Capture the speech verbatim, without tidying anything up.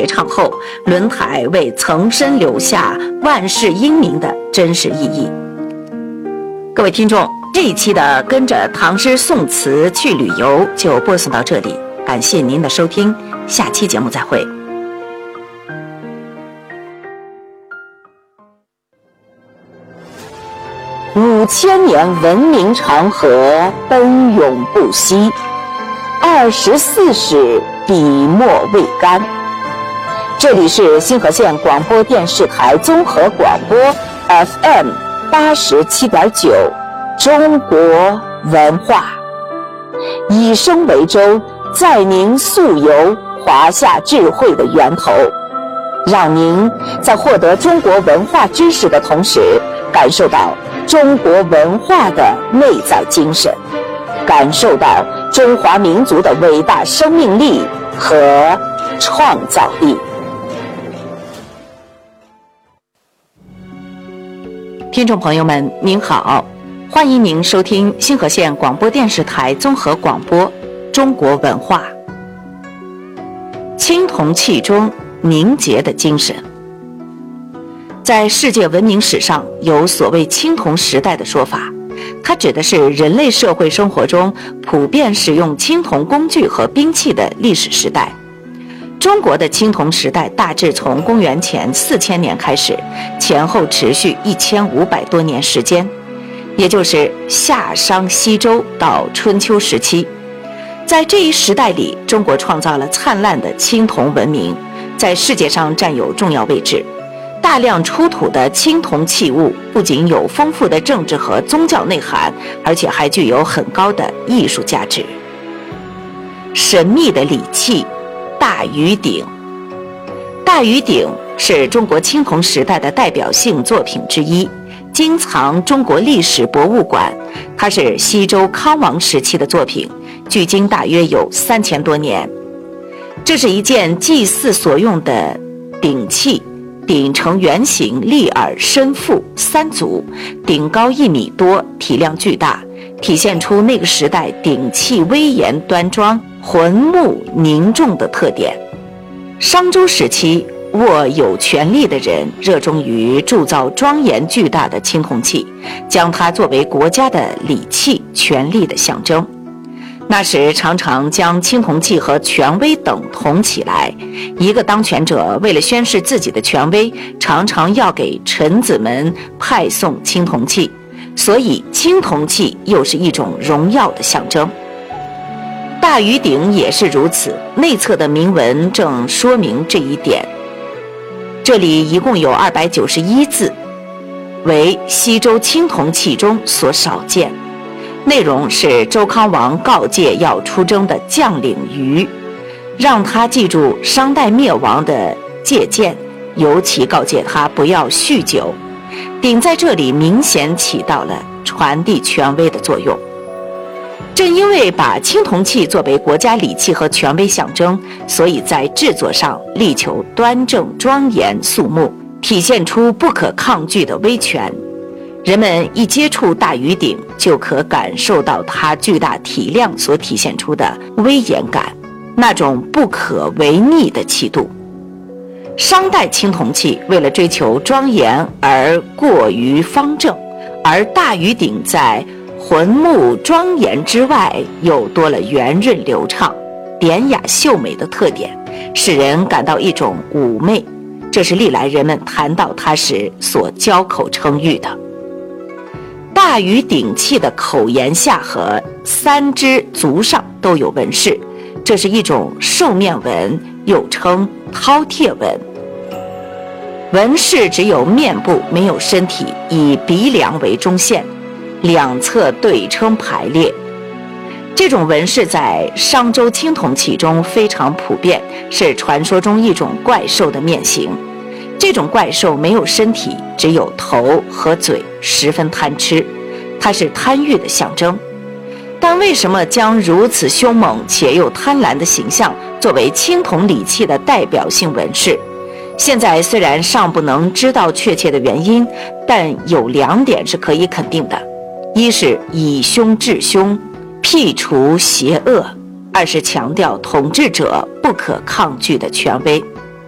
绝唱后，轮台为曾生留下万世英名的真实意义。各位听众，这一期的跟着唐诗宋词去旅游就播送到这里，感谢您的收听，下期节目再会。五千年文明长河奔涌不息，二十四史笔墨未干。这里是新河县广播电视台综合广播 F M 八十七点九，中国文化，以声为舟，载您溯游华夏智慧的源头，让您在获得中国文化知识的同时，感受到中国文化的内在精神，感受到中华民族的伟大生命力和创造力。听众朋友们，您好，欢迎您收听新河县广播电视台综合广播中国文化。青铜器中凝结的精神。在世界文明史上有所谓青铜时代的说法，它指的是人类社会生活中普遍使用青铜工具和兵器的历史时代。中国的青铜时代大致从公元前四千年开始，前后持续一千五百多年时间，也就是夏商西周到春秋时期。在这一时代里，中国创造了灿烂的青铜文明，在世界上占有重要位置。大量出土的青铜器物不仅有丰富的政治和宗教内涵，而且还具有很高的艺术价值。神秘的礼器大禹鼎。大禹鼎是中国青铜时代的代表性作品之一，今藏中国历史博物馆。它是西周康王时期的作品，距今大约有三千多年。这是一件祭祀所用的鼎器，鼎呈圆形，立耳深腹三足，鼎高一米多，体量巨大，体现出那个时代鼎器威严端庄、浑穆凝重的特点。商周时期，握有权力的人热衷于铸造庄严巨大的青铜器，将它作为国家的礼器、权力的象征。那时常常将青铜器和权威等同起来，一个当权者为了宣示自己的权威，常常要给臣子们派送青铜器，所以青铜器又是一种荣耀的象征。大禹鼎也是如此，内侧的铭文正说明这一点。这里一共有二百九十一字，为西周青铜器中所少见。内容是周康王告诫要出征的将领禹，让他记住商代灭亡的借鉴，尤其告诫他不要酗酒。鼎在这里明显起到了传递权威的作用。正因为把青铜器作为国家礼器和权威象征，所以在制作上力求端正庄严肃穆，体现出不可抗拒的威权。人们一接触大禹鼎，就可感受到它巨大体量所体现出的威严感，那种不可违逆的气度。商代青铜器为了追求庄严而过于方正，而大禹鼎在浑穆庄严之外，又多了圆润流畅、典雅秀美的特点，使人感到一种妩媚。这是历来人们谈到它时所交口称誉的。大禹鼎器的口沿下和三只足上都有纹饰，这是一种兽面纹，又称饕餮纹。纹饰只有面部，没有身体，以鼻梁为中线，两侧对称排列。这种纹饰在商周青铜器中非常普遍，是传说中一种怪兽的面型。这种怪兽没有身体，只有头和嘴，十分贪吃，它是贪欲的象征。但为什么将如此凶猛且又贪婪的形象作为青铜礼器的代表性纹饰？现在虽然尚不能知道确切的原因，但有两点是可以肯定的：一是以凶治凶，辟除邪恶；二是强调统治者不可抗拒的权威。